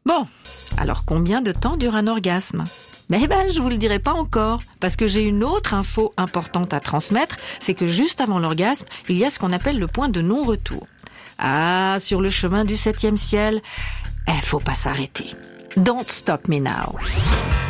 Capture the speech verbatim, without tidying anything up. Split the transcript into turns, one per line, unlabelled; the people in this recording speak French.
Bon, alors combien de temps dure un orgasme ? Mais ben, je vous le dirai pas encore, parce que j'ai une autre info importante à transmettre, c'est que juste avant l'orgasme, il y a ce qu'on appelle le point de non-retour. Ah, sur le chemin du septième ciel, il faut pas s'arrêter. Don't stop me now.